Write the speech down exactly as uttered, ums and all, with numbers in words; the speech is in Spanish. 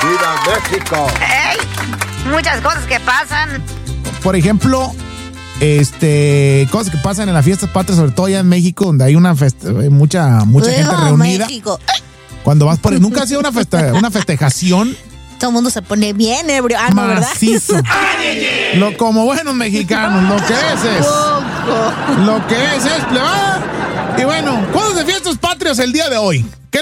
¡Viva México! ¡Ey! Muchas cosas que pasan. Por ejemplo, este, cosas que pasan en las fiestas patrias, sobre todo allá en México, donde hay una festa, hay mucha, mucha gente ¡Viva reunida. México! Cuando vas por, nunca ha sido una festa, una festejación. Todo el mundo se pone bien ebrio. Ah, no, ¿verdad? Macizo. Lo, como buenos mexicanos, lo que es es. Lo que es es plebada. Y bueno, ¿cuándo de fiestas patrias el día de hoy?